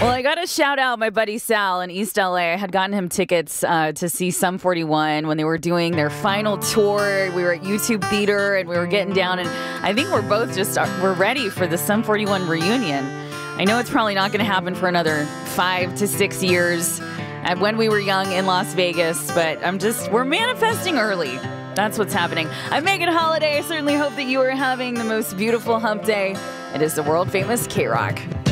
Well, I got to shout out my buddy Sal in East LA. I had gotten him tickets to see Sum 41 when they were doing their final tour. We were at YouTube Theater and we were getting down, and I think we're both we're ready for the Sum 41 reunion. I know it's probably not going to happen for another 5 to 6 years when we were young in Las Vegas, but we're manifesting early. That's what's happening. I'm Megan Holiday. I certainly hope that you are having the most beautiful hump day. It is the world famous K-Rock.